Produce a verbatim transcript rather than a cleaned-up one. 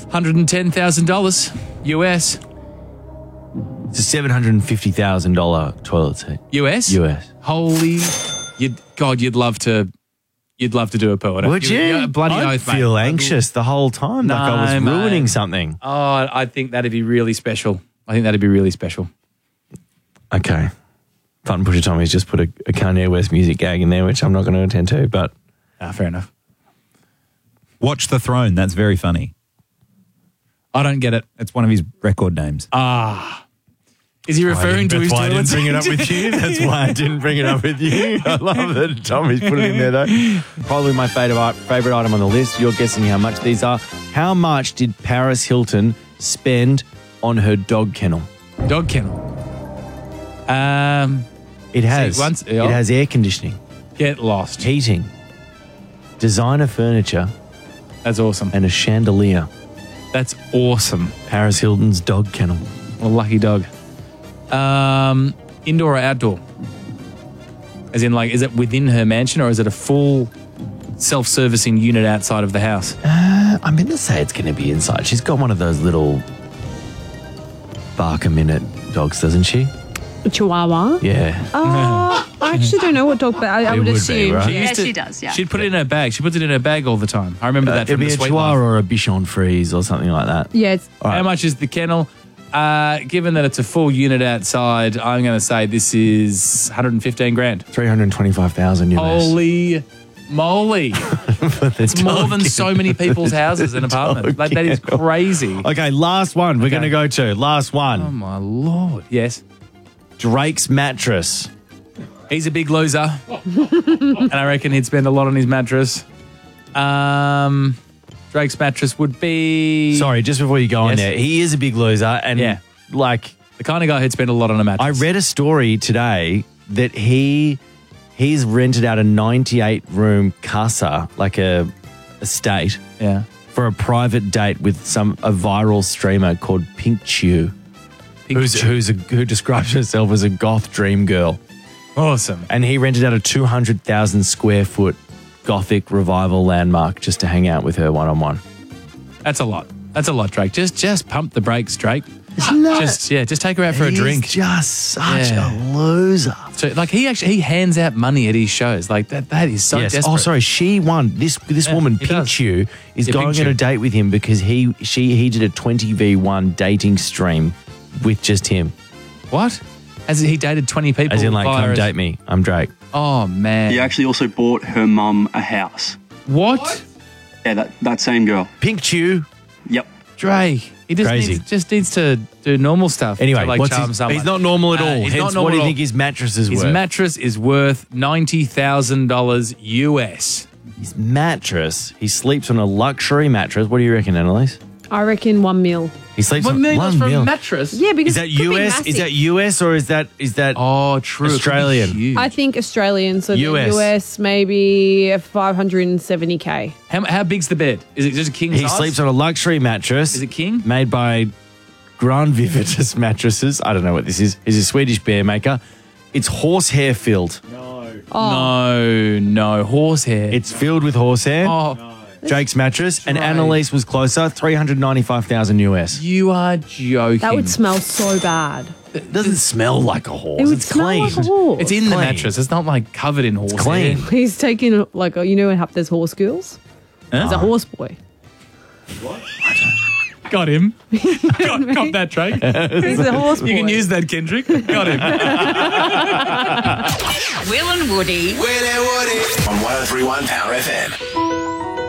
one hundred ten thousand dollars U S. It's a seven hundred fifty thousand dollars toilet seat. U S? U S. Holy, you'd, God, you'd love to You'd love to do a poo. Would you? Yeah, bloody I'd oath, mate. feel anxious the whole time, like I was No, ruining mate. something. Oh, I think that'd be really special. I think that'd be really special. Okay. Button Pusher Tommy's just put a, a Kanye West music gag in there, which I'm not going to attend to, but... Ah, fair enough. Watch the Throne. That's very funny. I don't get it. That's one of his record names. Ah. Is he referring to his That's why I toilet didn't bring it up seat? with you. That's why I didn't bring it up with you. I love that Tommy's put it in there, though. Probably my favourite favourite item on the list. You're guessing how much these are. How much did Paris Hilton spend on her dog kennel? Dog kennel. Um, It has. See, once- it has air conditioning, get lost. heating, designer furniture, That's awesome. and a chandelier. That's awesome. Paris Hilton's dog kennel. Well, lucky dog. Um, indoor or outdoor? As in, like, is it within her mansion or is it a full self-servicing unit outside of the house? Uh, I'm going to say it's going to be inside. She's got one of those little bark a minute dogs, doesn't she? A Chihuahua? Yeah. Uh, I actually don't know what dog, but I, I It would would be, assume. right? Yeah. Yeah, used to- she does, yeah. She'd put it in her bag. She puts it in her bag all the time. I remember Uh, that it'd from be the a Sweet Chihuahua Life. or a Bichon Frise or something like that. Yeah, it's, How much is the kennel? Uh, given that it's a full unit outside, I'm going to say this is one hundred fifteen grand. three hundred twenty-five thousand U S. Holy moly. It's more than so many people's houses and apartments. Like, that is crazy. Okay, last one we're Okay. going to go to. Last one. Oh, my Lord. Yes. Drake's mattress. He's a big loser. And I reckon he'd spend a lot on his mattress. Um, Drake's mattress would be... Sorry, just before you go on Yes. there, he is a big loser. And Yeah. like, The kind of guy who'd spend a lot on a I mattress. read a story today that he he's rented out a ninety-eight room casa, like a estate, Yeah. for a private date with some a viral streamer called Pink Chew, Pink who's Chew. who's a, who describes herself as a goth dream girl. Awesome. And he rented out a two hundred thousand square foot gothic revival landmark just to hang out with her one on one. That's a lot. That's a lot, Drake. Just just pump the brakes, Drake. Isn't that? Just, yeah, just take her out for a He's drink. just such Yeah. a loser. So, like, he actually he hands out money at his shows. Like, that that is so yes. desperate. Oh, sorry. She won. This this Yeah, woman, he Pink does. Chew, is Yeah, going Pink on Chew. a date with him because he she he did a twenty v one dating stream with just him. What? As in he dated twenty people? As in, like, via come a- date me. I'm Drake. Oh, man. He actually also bought her mum a house. What? Yeah, that, that same girl. Pink Chew. Yep. Drake. He just Crazy. needs, just needs to do normal stuff. Anyway, to, like, what's charm his, someone. he's not normal at Uh, all. he's Hence, not normal what do you at all. think his mattress is His worth? mattress is worth ninety thousand dollars U S. his mattress. He sleeps on a luxury mattress. What do you reckon, Annalise? I reckon one mil. He sleeps One on million dollars one for mil. a mattress? Yeah, because Is that it could be U S? Is massive. that U S or is that is that? Oh, true. It could be Australian. huge. I think Australian, so U S. the U S maybe five hundred seventy K. How, how big's the bed? Is it just a king He size? sleeps on a luxury mattress. Is it king? Made by Grand Vivitas mattresses. I don't know what this is. He's a Swedish bear maker. It's horsehair filled. No, no. Horsehair. It's filled with horsehair. Oh, Drake's mattress. And Drake. Annalise was closer. three hundred ninety-five thousand U S. you are joking. That would smell so bad. It doesn't smell like a horse. It would it's smell clean. like a horse. It's in the clean. mattress. It's not like covered in horsehair. clean. He's taking, like, you know, how there's horse girls? He's a horse boy. Got him. got, got that, Drake. He's a horse boy. You can use that, Kendrick. Got him. Will and Woody. On one oh three one Power F M.